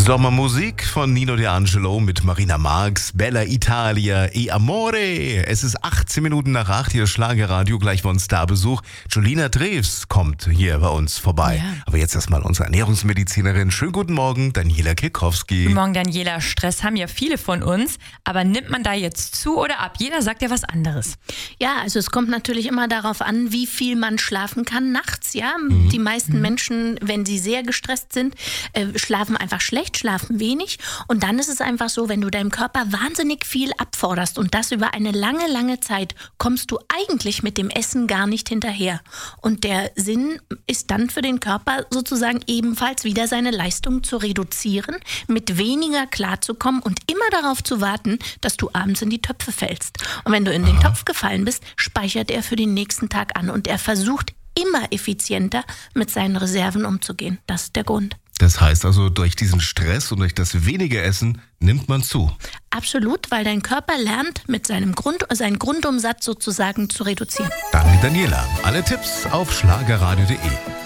Sommermusik von Nino D'Angelo mit Marina Marx, Bella Italia e Amore. Es ist 18 Minuten nach 8, hier Schlagerradio, gleich bei uns Starbesuch. Julina Drews kommt hier bei uns vorbei. Ja. Aber jetzt erstmal unsere Ernährungsmedizinerin. Schönen guten Morgen, Daniela Kirkowski. Guten Morgen, Daniela. Stress haben ja viele von uns, aber nimmt man da jetzt zu oder ab? Jeder sagt ja was anderes. Ja, also es kommt natürlich immer darauf an, wie viel man schlafen kann nachts. Ja, die meisten Menschen, wenn sie sehr gestresst sind, schlafen einfach schlecht, schlafen wenig. Und dann ist es einfach so, wenn du deinem Körper wahnsinnig viel abforderst und das über eine lange, lange Zeit, kommst du eigentlich mit dem Essen gar nicht hinterher. Und der Sinn ist dann für den Körper sozusagen ebenfalls wieder seine Leistung zu reduzieren, mit weniger klarzukommen und immer darauf zu warten, dass du abends in die Töpfe fällst. Und wenn du in den Topf gefallen bist, speichert er für den nächsten Tag an und er versucht immer effizienter mit seinen Reserven umzugehen. Das ist der Grund. Das heißt also, durch diesen Stress und durch das wenige Essen nimmt man zu. Absolut, weil dein Körper lernt, mit seinen Grundumsatz sozusagen zu reduzieren. Danke, Daniela. Alle Tipps auf schlagerradio.de.